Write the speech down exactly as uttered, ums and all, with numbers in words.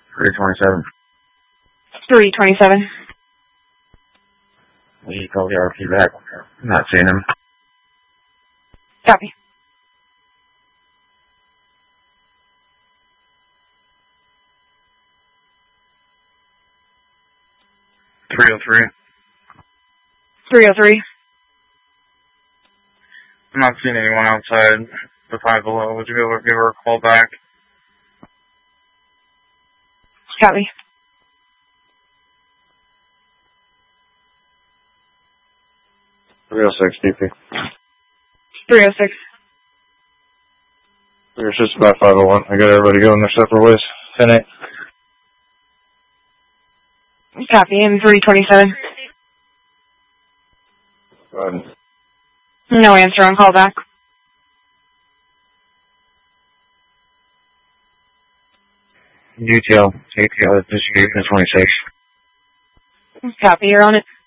three twenty-seven. three twenty-seven. You call the R P back. I'm not seeing him. Copy. three oh three. three oh three. I'm not seeing anyone outside the five below. Would you be able to give her a call back? Copy. three oh six, D P. three oh six. It's just about five oh one. I got everybody going their separate ways. ten eight. Copy. And three twenty-seven. Go ahead. No answer on call back. Detail, A P L distribution twenty-six. Copy. You're on it.